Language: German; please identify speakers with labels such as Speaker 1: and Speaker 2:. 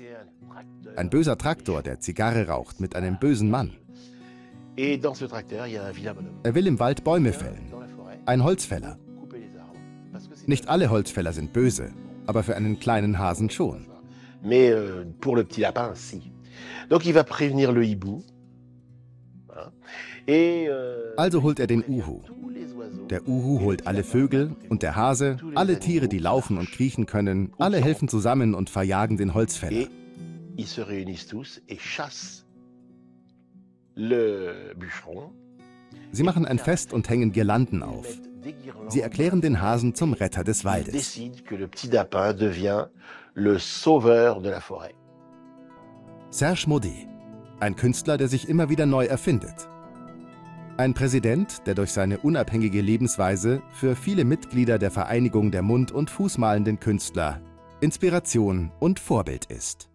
Speaker 1: Ein böser Traktor, der Zigarre raucht, mit einem bösen Mann. Er will im Wald Bäume fällen. Ein Holzfäller. Nicht alle Holzfäller sind böse, aber für einen kleinen Hasen schon. Also holt er den Uhu. Der Uhu holt alle Vögel und der Hase, alle Tiere, die laufen und kriechen können, alle helfen zusammen und verjagen den Holzfäller. Sie machen ein Fest und hängen Girlanden auf. Sie erklären den Hasen zum Retter des Waldes. Serge Maudet, ein Künstler, der sich immer wieder neu erfindet. Ein Präsident, der durch seine unabhängige Lebensweise für viele Mitglieder der Vereinigung der Mund- und Fußmalenden Künstler Inspiration und Vorbild ist.